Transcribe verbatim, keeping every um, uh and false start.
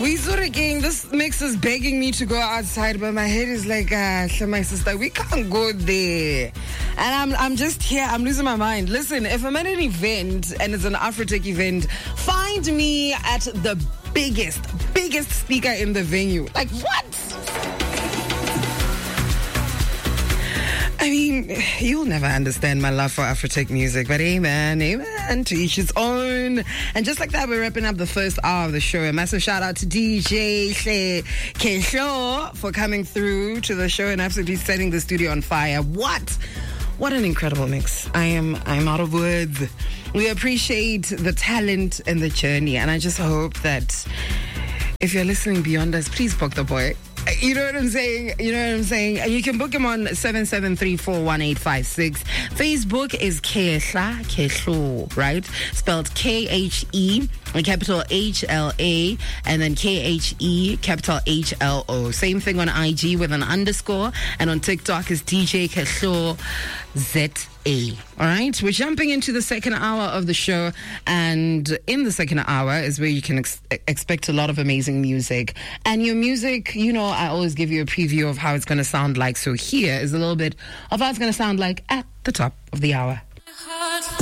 We sort of gang, this mix is begging me to go outside, but my head is like, ah, my sister, we can't go there. And I'm I'm just here, I'm losing my mind. Listen, if I'm at an event and it's an Afrotech event, find me at the biggest, biggest speaker in the venue. Like, what? I mean, you'll never understand my love for Afrotech music, but amen, amen, to each his own. And just like that, we're wrapping up the first hour of the show. A massive shout out to D J Kesho for coming through to the show and absolutely setting the studio on fire. What? What an incredible mix. I am I'm out of words. We appreciate the talent and the journey, and I just hope that if you're listening beyond us, please book the boy. You know what I'm saying? You know what I'm saying? And you can book him on seven seven three four one eight five six. Facebook is Khehla, Khehlo, right? Spelled K H E, capital H L A, and then K H E, capital H L O. Same thing on I G with an underscore, and on TikTok is D J Khehlo Z A. All right, we're jumping into the second hour of the show, and in the second hour is where you can ex- expect a lot of amazing music. And your music, you know, I always give you a preview of how it's going to sound like. So here is a little bit of how it's going to sound like at the top of the hour.